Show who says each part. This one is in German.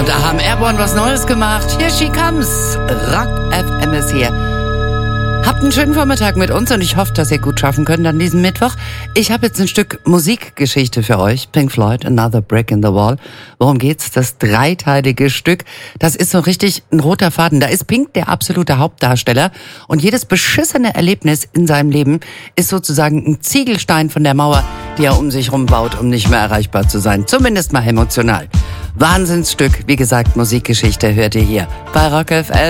Speaker 1: Und da haben Airborne was Neues gemacht. Here she comes. Rock FM ist hier. Habt einen schönen Vormittag mit uns und ich hoffe, dass ihr gut schaffen könnt an diesem Mittwoch. Ich habe jetzt ein Stück Musikgeschichte für euch. Pink Floyd, Another Brick in the Wall. Worum geht's? Das dreiteilige Stück. Das ist so richtig ein roter Faden. Da ist Pink der absolute Hauptdarsteller. Und jedes beschissene Erlebnis in seinem Leben ist sozusagen ein Ziegelstein von der Mauer, die er um sich rum baut, um nicht mehr erreichbar zu sein. Zumindest mal emotional. Wahnsinnsstück. Wie gesagt, Musikgeschichte hört ihr hier bei Rock FM.